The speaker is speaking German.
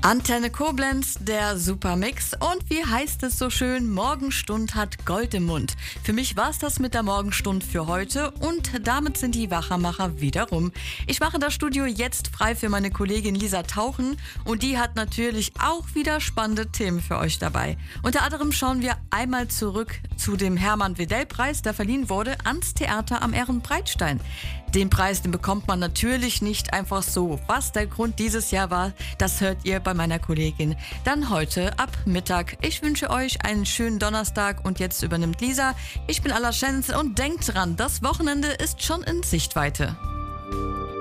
Antenne Koblenz, der Supermix und wie heißt es so schön, Morgenstund hat Gold im Mund. Für mich war's das mit der Morgenstund für heute und damit sind die Wachermacher wieder rum. Ich mache das Studio jetzt frei für meine Kollegin Lisa Tauchen und die hat natürlich auch wieder spannende Themen für euch dabei. Unter anderem schauen wir einmal zurück zu dem Hermann-Wedell-Preis, der verliehen wurde ans Theater am Ehrenbreitstein. Den Preis, den bekommt man natürlich nicht einfach so. Was der Grund dieses Jahr war, das hört ihr bei meiner Kollegin dann heute ab Mittag. Ich wünsche euch einen schönen Donnerstag und jetzt übernimmt Lisa. Ich bin Alla Schenz und denkt dran, das Wochenende ist schon in Sichtweite.